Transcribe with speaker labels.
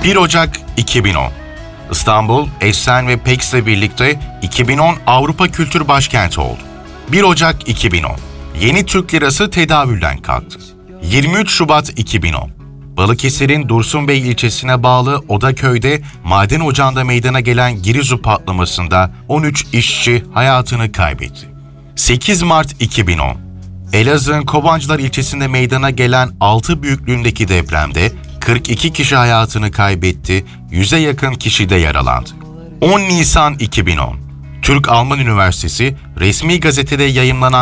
Speaker 1: 1 Ocak 2010. İstanbul, Esen ve Pex'le birlikte 2010 Avrupa Kültür Başkenti oldu. 1 Ocak 2010. Yeni Türk Lirası tedavülden kalktı. 23 Şubat 2010. Balıkesir'in Dursunbey ilçesine bağlı Odaköy'de maden ocağında meydana gelen Girizu patlamasında 13 işçi hayatını kaybetti. 8 Mart 2010. Elazığ'ın Kovancılar ilçesinde meydana gelen 6 büyüklüğündeki depremde 42 kişi hayatını kaybetti, 100'e yakın kişi de yaralandı. 10 Nisan 2010. Türk-Alman Üniversitesi resmi gazetede yayımlanan